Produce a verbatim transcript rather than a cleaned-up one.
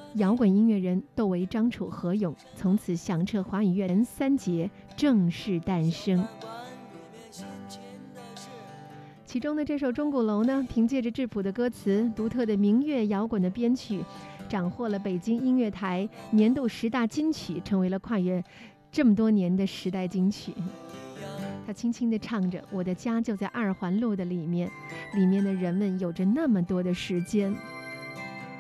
摇滚音乐人窦唯、张楚、何勇从此响彻华语乐坛三杰正式诞生。其中的这首《钟鼓楼》呢，凭借着质朴的歌词、独特的民乐摇滚的编曲，斩获了北京音乐台年度十大金曲，成为了跨越这么多年的时代金曲。他轻轻地唱着：“我的家就在二环路的里面，里面的人们有着那么多的时间。”